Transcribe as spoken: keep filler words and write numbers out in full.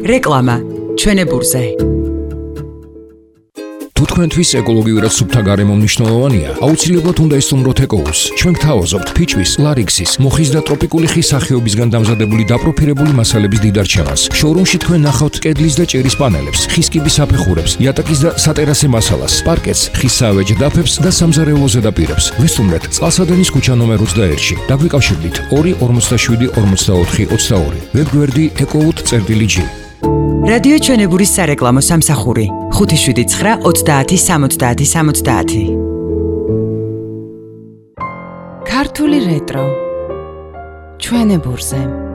რეკლამა ჩვენებურზე. თუ თქვენთვის ეკოლოგიურად სუფთა გარემო მნიშვნელოვანია, აუცილებლად უნდა ისტუმროთ ეკოუს. ჩვენ გთავაზობთ ფიჭვის, ლარიქსის, მოხის და ტროპიკული ხის სახეობისგან დამზადებული დაპროფილებული მასალების დიდარჩევას. შოურუმში თქვენ ნახავთ კედლის და ჭერის პანელებს, ხის კიბის საფეხურებს, იატაკის და სატერასე მასალას, პარკეტს, ხის საავეჯ დაფებს და სამზარეულო ზედაპირებს. ვესტუმრეთ წყალსადენის ქუჩა ნომერ ოცდაერთში. დაგვიკავშირდით ორი ორმოცდაშვიდი ორმოცდაოთხი ოცდაორი. ვებგვერდი ეკოუთ.წერტილი.ჯი. რადიო ჩვენებურის სარეკლამო სამსახური ხუთი შვიდი ცხრა ოცდაათი სამოცდაათი სამოცდაათი. ქართული რეტრო ჩვენებურზე.